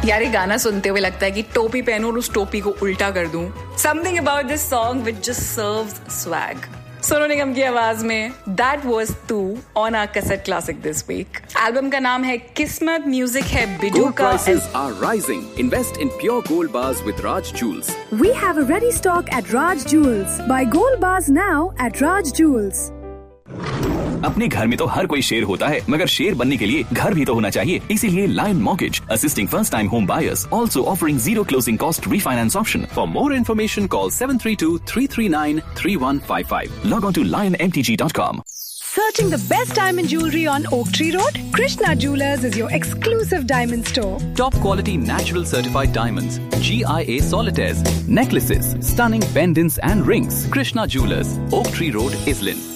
यार ये गाना सुनते हुए लगता है कि टोपी पहनूं और उस टोपी को उल्टा कर दूं. Something about this song which just serves swag. Sonu Nigam की आवाज में That Was तू on our cassette classic this week. Album का नाम है किस्मत, म्यूजिक है बिजू का. Gold prices are rising. Invest in pure gold bars with Raj Jewels. We have a ready stock at Raj Jewels. Buy gold bars now at Raj Jewels. अपने घर में तो हर कोई शेर होता है, मगर शेर बनने के लिए घर भी तो होना चाहिए. इसीलिए lion mortgage assisting first time home buyers, also offering zero closing cost refinance option. For more information call 7323393155. Log on to lionmtg.com. Searching the best diamond jewelry on Oak Tree Road? Krishna Jewelers is your exclusive diamond store. Top quality natural certified diamonds, GIA solitaires, necklaces, stunning pendants and rings. Krishna Jewelers, Oak Tree Road, Islin.